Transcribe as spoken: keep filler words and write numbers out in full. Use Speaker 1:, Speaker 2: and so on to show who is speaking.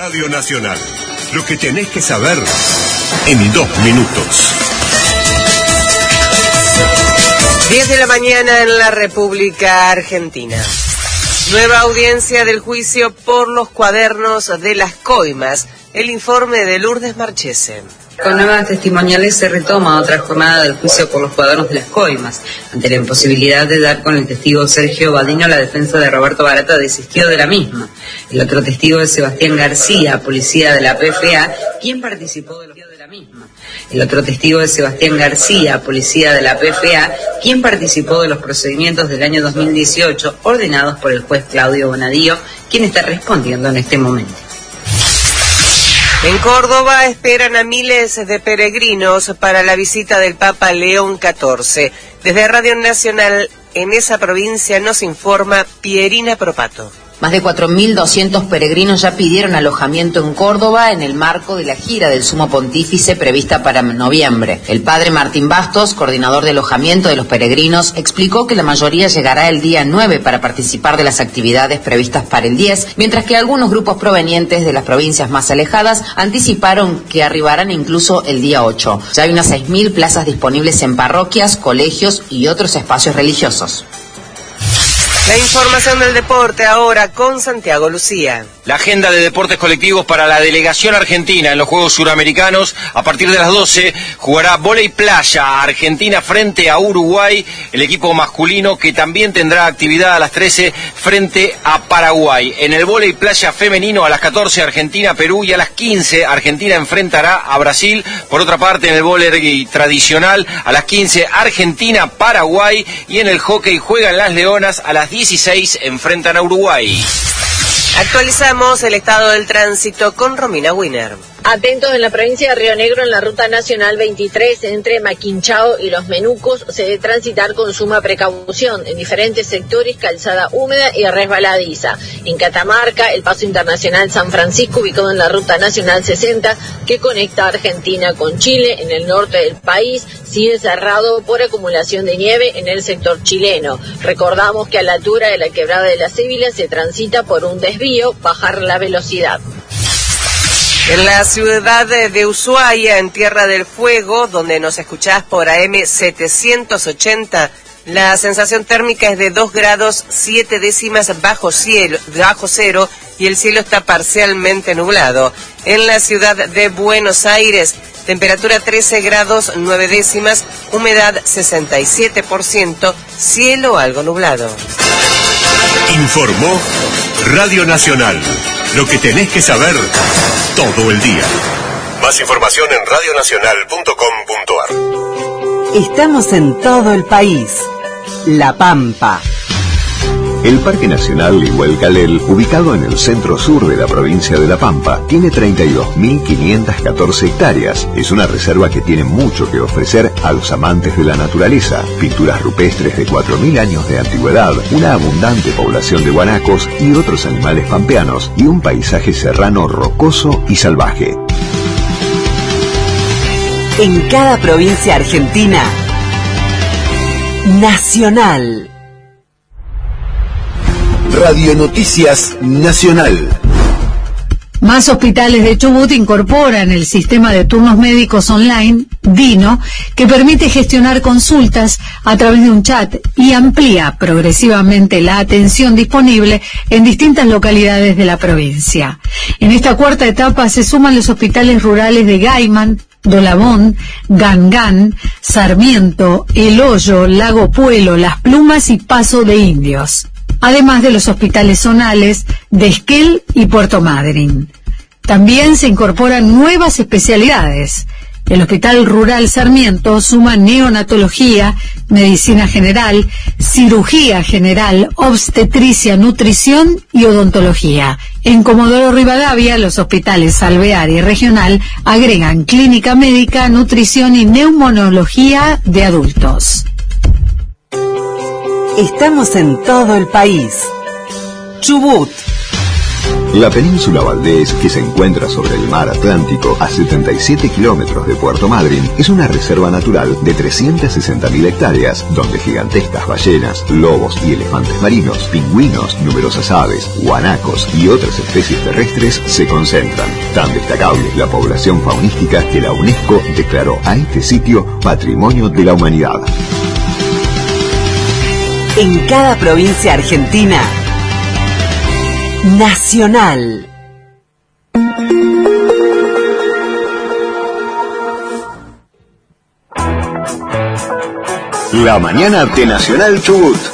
Speaker 1: Radio Nacional. Lo que tenés que saber en dos minutos.
Speaker 2: diez de la mañana en la República Argentina. Nueva audiencia del juicio por los cuadernos de las coimas. El informe de Lourdes Marchese.
Speaker 3: Con nuevas testimoniales se retoma otra jornada del juicio por los cuadernos de las coimas. Ante la imposibilidad de dar con el testigo Sergio Badino, la defensa de Roberto Barata desistió de la misma. El otro testigo es Sebastián García, policía de la P F A, quien participó de la misma. El otro testigo es Sebastián García, policía de la P F A, quien participó de los procedimientos del año dos mil dieciocho ordenados por el juez Claudio Bonadío, quien está respondiendo en este momento.
Speaker 2: En Córdoba esperan a miles de peregrinos para la visita del Papa León catorce. Desde Radio Nacional en esa provincia nos informa Pierina Propato.
Speaker 4: Más de cuatro mil doscientos peregrinos ya pidieron alojamiento en Córdoba en el marco de la gira del Sumo Pontífice prevista para noviembre. El padre Martín Bastos, coordinador de alojamiento de los peregrinos, explicó que la mayoría llegará el día nueve para participar de las actividades previstas para el diez, mientras que algunos grupos provenientes de las provincias más alejadas anticiparon que arribarán incluso el día ocho. Ya hay unas seis mil plazas disponibles en parroquias, colegios y otros espacios religiosos.
Speaker 2: La información del deporte ahora con Santiago Lucía.
Speaker 5: La agenda de deportes colectivos para la delegación argentina en los Juegos Suramericanos. A partir de las doce jugará vóley playa Argentina frente a Uruguay, el equipo masculino que también tendrá actividad a las trece frente a Paraguay. En el vóley playa femenino a las catorce Argentina-Perú y a las quince Argentina enfrentará a Brasil. Por otra parte, en el vóley tradicional a las quince Argentina-Paraguay y en el hockey juegan las Leonas a las dieciséis enfrentan a Uruguay.
Speaker 2: Actualizamos el estado del tránsito con Romina Wiener.
Speaker 6: Atentos, en la provincia de Río Negro, en la ruta nacional veintitrés, entre Maquinchao y Los Menucos, se debe transitar con suma precaución. En diferentes sectores, calzada húmeda y resbaladiza. En Catamarca, el paso internacional San Francisco, ubicado en la ruta nacional sesenta, que conecta Argentina con Chile, en el norte del país, sigue cerrado por acumulación de nieve en el sector chileno. Recordamos que a la altura de la quebrada de la Cébila se transita por un desvío, bajar la velocidad.
Speaker 2: En la ciudad de Ushuaia, en Tierra del Fuego, donde nos escuchás por A M setecientos ochenta, la sensación térmica es de dos grados siete décimas bajo cielo, bajo cero, y el cielo está parcialmente nublado. En la ciudad de Buenos Aires, temperatura trece grados nueve décimas, humedad sesenta y siete por ciento, cielo algo nublado.
Speaker 1: Informó Radio Nacional. Lo que tenés que saber todo el día. Más información en radio nacional punto com punto a r.
Speaker 7: Estamos en todo el país. La Pampa.
Speaker 8: El Parque Nacional Iguelcalel, ubicado en el centro sur de la provincia de La Pampa, tiene treinta y dos mil quinientas catorce hectáreas. Es una reserva que tiene mucho que ofrecer a los amantes de la naturaleza. Pinturas rupestres de cuatro mil años de antigüedad, una abundante población de guanacos y otros animales pampeanos, y un paisaje serrano rocoso y salvaje.
Speaker 7: En cada provincia argentina, Nacional.
Speaker 9: Radio Noticias Nacional.
Speaker 10: Más hospitales de Chubut incorporan el sistema de turnos médicos online, Dino, que permite gestionar consultas a través de un chat y amplía progresivamente la atención disponible en distintas localidades de la provincia. En esta cuarta etapa se suman los hospitales rurales de Gaiman, Dolabón, Gangán, Sarmiento, El Hoyo, Lago Puelo, Las Plumas y Paso de Indios, además de los hospitales zonales de Esquel y Puerto Madryn. También se incorporan nuevas especialidades. El Hospital Rural Sarmiento suma neonatología, medicina general, cirugía general, obstetricia, nutrición y odontología. En Comodoro Rivadavia, los hospitales Alvear y Regional agregan clínica médica, nutrición y neumonología de adultos.
Speaker 7: Estamos en todo el país. Chubut.
Speaker 8: La península Valdés, que se encuentra sobre el mar Atlántico a setenta y siete kilómetros de Puerto Madryn, es una reserva natural de trescientas sesenta mil hectáreas, donde gigantescas ballenas, lobos y elefantes marinos, pingüinos, numerosas aves, guanacos y otras especies terrestres se concentran. Tan destacable es la población faunística que la UNESCO declaró a este sitio Patrimonio de la Humanidad.
Speaker 7: En cada provincia argentina, Nacional.
Speaker 8: La mañana de Nacional Chubut.